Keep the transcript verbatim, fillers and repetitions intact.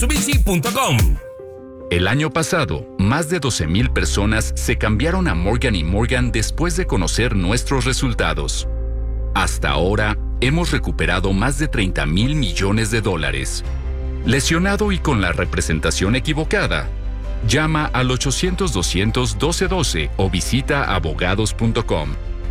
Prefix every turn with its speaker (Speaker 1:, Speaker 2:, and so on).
Speaker 1: Mitsubishi punto com.
Speaker 2: El año pasado, más de doce mil personas se cambiaron a Morgan y Morgan después de conocer nuestros resultados. Hasta ahora, hemos recuperado más de treinta mil millones de dólares. ¿Lesionado y con la representación equivocada? Llama al ochocientos, doscientos, doce doce o visita abogados punto com.